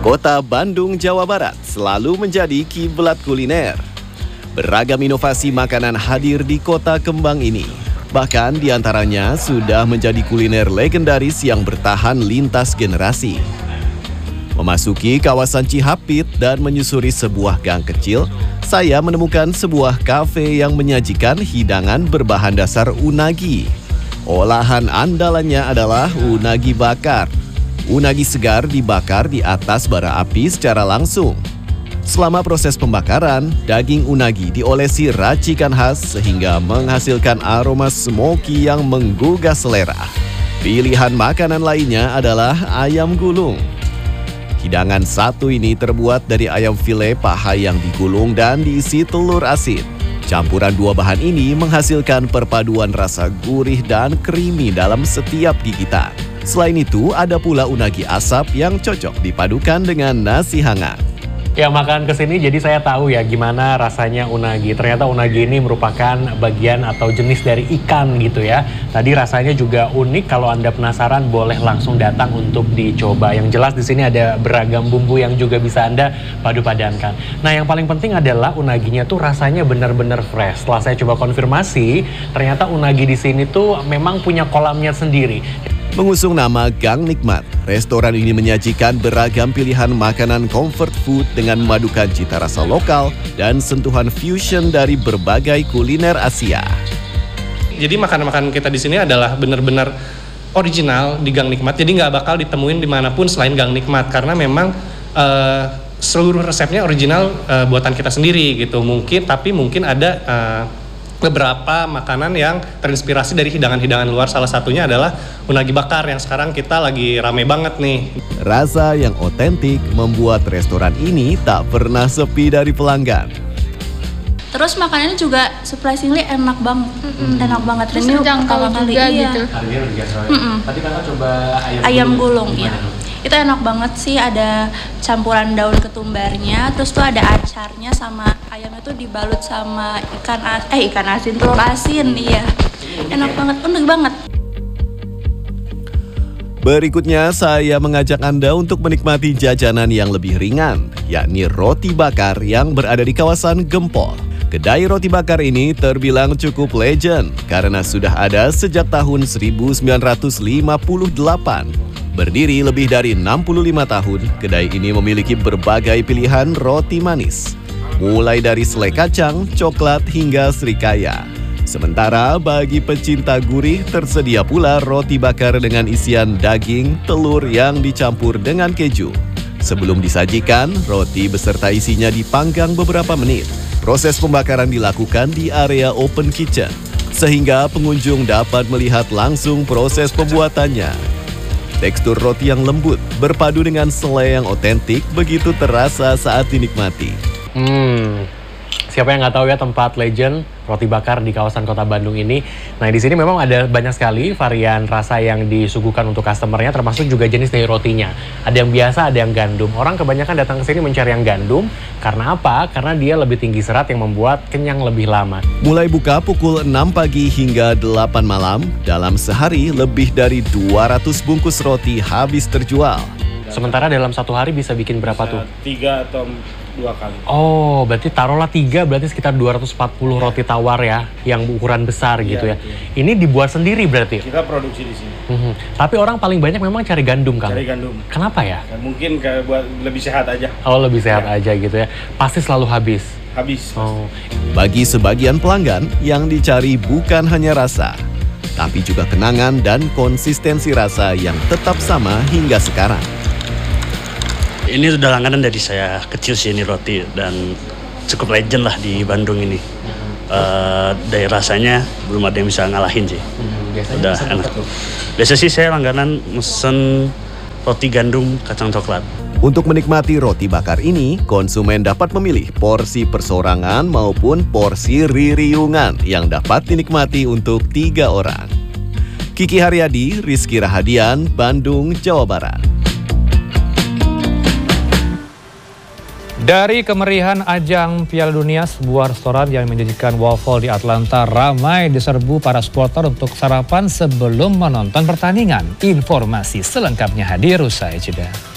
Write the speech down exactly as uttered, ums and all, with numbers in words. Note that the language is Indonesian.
Kota Bandung, Jawa Barat selalu menjadi kiblat kuliner. Beragam inovasi makanan hadir di kota kembang ini. Bahkan diantaranya sudah menjadi kuliner legendaris yang bertahan lintas generasi. Memasuki kawasan Cihapit dan menyusuri sebuah gang kecil, saya menemukan sebuah kafe yang menyajikan hidangan berbahan dasar unagi. Olahan andalannya adalah unagi bakar. Unagi segar dibakar di atas bara api secara langsung. Selama proses pembakaran, daging unagi diolesi racikan khas sehingga menghasilkan aroma smoky yang menggugah selera. Pilihan makanan lainnya adalah ayam gulung. Hidangan satu ini terbuat dari ayam file paha yang digulung dan diisi telur asin. Campuran dua bahan ini menghasilkan perpaduan rasa gurih dan creamy dalam setiap gigitan. Selain itu, ada pula unagi asap yang cocok dipadukan dengan nasi hangat. Ya, makan kesini jadi saya tahu ya gimana rasanya unagi. Ternyata unagi ini merupakan bagian atau jenis dari ikan gitu ya. Tadi rasanya juga unik, kalau Anda penasaran boleh langsung datang untuk dicoba. Yang jelas di sini ada beragam bumbu yang juga bisa Anda padu-padankan. Nah, yang paling penting adalah unaginya tuh rasanya benar-benar fresh. Setelah saya coba konfirmasi, ternyata unagi di sini tuh memang punya kolamnya sendiri. Mengusung nama Gang Nikmat, restoran ini menyajikan beragam pilihan makanan comfort food dengan memadukan cita rasa lokal dan sentuhan fusion dari berbagai kuliner Asia. Jadi makanan-makanan kita di sini adalah benar-benar original di Gang Nikmat, jadi nggak bakal ditemuin dimanapun selain Gang Nikmat, karena memang uh, seluruh resepnya original uh, buatan kita sendiri gitu. Mungkin, tapi mungkin ada uh, beberapa makanan yang terinspirasi dari hidangan-hidangan luar. Salah satunya adalah unagi bakar yang sekarang kita lagi rame banget nih. Rasa yang otentik membuat restoran ini tak pernah sepi dari pelanggan. Terus makanannya juga surprisingly enak banget, mm-hmm. enak banget. Terus terjangkau juga iya. gitu. Harganya udah biasa. Mm-hmm. Tadi kakak coba ayam, ayam gulung, gulung ya. Itu enak banget sih, ada campuran daun ketumbarnya, terus tuh ada acarnya sama ayamnya tuh dibalut sama ikan as eh ikan asin, telur asin, iya. Enak banget, unik banget. Berikutnya saya mengajak Anda untuk menikmati jajanan yang lebih ringan, yakni roti bakar yang berada di kawasan Gempol. Kedai roti bakar ini terbilang cukup legend karena sudah ada sejak tahun seribu sembilan ratus lima puluh delapan. Berdiri lebih dari enam puluh lima tahun, kedai ini memiliki berbagai pilihan roti manis. Mulai dari selai kacang, coklat, hingga srikaya. Sementara bagi pecinta gurih, tersedia pula roti bakar dengan isian daging, telur yang dicampur dengan keju. Sebelum disajikan, roti beserta isinya dipanggang beberapa menit. Proses pembakaran dilakukan di area open kitchen, sehingga pengunjung dapat melihat langsung proses pembuatannya. Tekstur roti yang lembut berpadu dengan selai yang otentik begitu terasa saat dinikmati. Hmm, siapa yang nggak tahu ya tempat legend roti bakar di kawasan Kota Bandung ini. Nah, di sini memang ada banyak sekali varian rasa yang disuguhkan untuk customernya, termasuk juga jenis dari rotinya. Ada yang biasa, ada yang gandum. Orang kebanyakan datang ke sini mencari yang gandum. Karena apa? Karena dia lebih tinggi serat yang membuat kenyang lebih lama. Mulai buka pukul enam pagi hingga delapan malam, dalam sehari lebih dari dua ratus bungkus roti habis terjual. Sementara dalam satu hari bisa bikin berapa bisa tuh? Tiga atau dua kali. Oh, berarti taruhlah tiga, berarti sekitar dua ratus empat puluh roti tawar ya, yang ukuran besar ya, gitu ya. Betul. Ini dibuat sendiri berarti? Kita produksi di sini. Mm-hmm. Tapi orang paling banyak memang cari gandum kan? Cari gandum. Kenapa ya? Mungkin kayak buat lebih sehat aja. Oh, lebih sehat ya. aja gitu ya. Pasti selalu habis? Habis. Oh. Bagi sebagian pelanggan, yang dicari bukan hanya rasa, tapi juga kenangan dan konsistensi rasa yang tetap sama hingga sekarang. Ini sudah langganan dari saya kecil sih ini roti, dan cukup legend lah di Bandung ini. Uh, dari rasanya belum ada yang bisa ngalahin sih. Biasanya udah enak. Biasa sih saya langganan mesen roti gandum kacang coklat. Untuk menikmati roti bakar ini, konsumen dapat memilih porsi persorangan maupun porsi ririungan yang dapat dinikmati untuk tiga orang. Kiki Haryadi, Rizky Rahadian, Bandung, Jawa Barat. Dari kemerihan ajang Piala Dunia, sebuah restoran yang menyajikan waffle di Atlanta ramai diserbu para supporter untuk sarapan sebelum menonton pertandingan. Informasi selengkapnya hadir usai jeda.